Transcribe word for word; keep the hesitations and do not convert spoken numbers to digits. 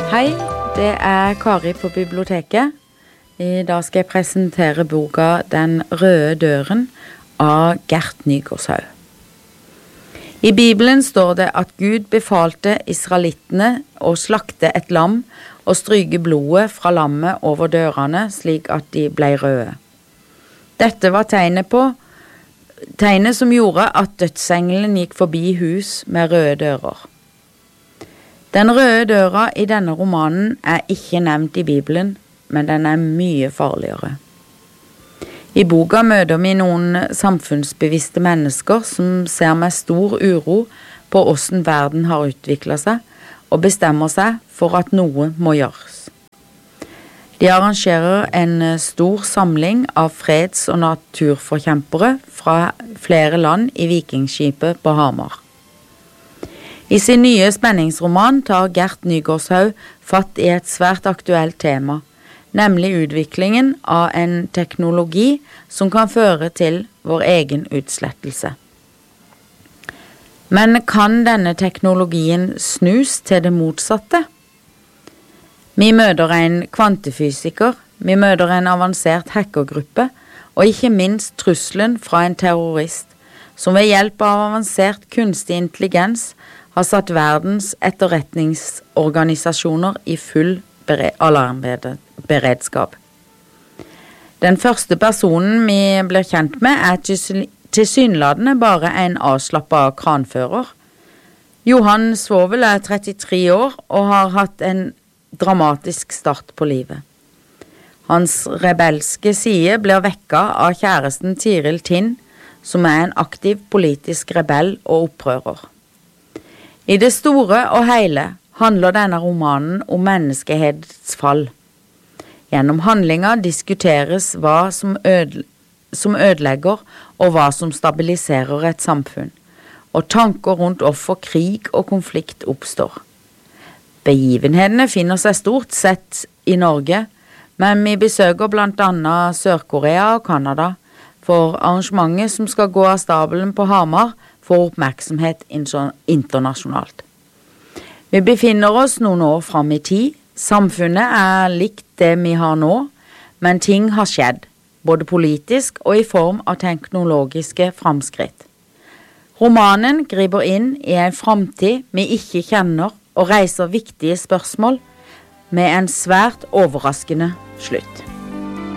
Hei, det er Kari på biblioteket. I dag skal jeg presentere boka Den røde døren av Gert Nygårdshaug. I Bibelen står det at Gud befalte israelittene å slakte et lam og stryke blodet fra lammet over dørene slik at de ble røde. Dette var tegnet på, tegnet som gjorde at dødsengelen gikk forbi hus med røde dører. Den røde døra i denne romanen er ikke nevnt i Bibelen, men den er mye farligere. I boka møter vi noen samfunnsbevisste mennesker som ser med stor uro på hvordan verden har utviklet seg, og bestemmer seg for at noe må gjøres. De arrangerer en stor samling av freds- og naturforkjempere fra flere land i Vikingskipet på Hamar. I sin nye spenningsroman tar Gert Nygårdshaug fatt i et svært aktuelt tema, nemlig utviklingen av en teknologi som kan føre til vår egen utslettelse. Men kan denne teknologien snus til det motsatte? Vi møter en kvantefysiker, vi møter en avansert hackergruppe, og ikke minst trusselen fra en terrorist, som ved hjelp av avansert kunstig intelligens har satt verdens etterretningsorganisasjoner i full alarmberedskap. Den første personen vi blir kjent med er tilsyneladende bare en avslappet kranfører. Johan Svovel er trettitre år og har hatt en dramatisk start på livet. Hans rebelske side blir vekket av kjæresten Tiril Tind, som er en aktiv politisk rebell og opprører. I det store og hele handler denne romanen om menneskehets fall. Gjennom handlinger diskuteres hva som, øde, som ødelegger og hva som stabiliserer et samfunn, og tanker rundt hvorfor krig og konflikt oppstår. Begivenhetene finner seg stort sett i Norge, men vi besøker blant annet Sør-Korea og Kanada, for arrangementet som skal gå av stabelen på Hamar får oppmerksomhet internasjonalt. Vi befinner oss noen år fram i tid. Samfunnet er likt det vi har nå, men ting har skjedd, både politisk og i form av teknologiske framskritt. Romanen griper inn i en framtid vi ikke kjenner og reiser viktige spørsmål med en svært overraskende slutt.